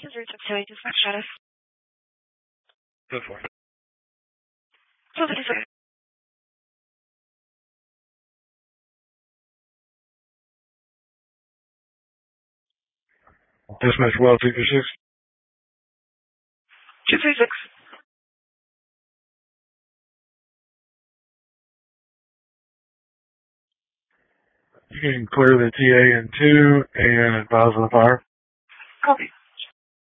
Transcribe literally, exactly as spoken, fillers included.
two three six two eight, dispatch status. Go for it. two fifty-six. Dispatch well two fifty-six. two fifty-six. You can clear the T A in two and advise of the fire. Copy.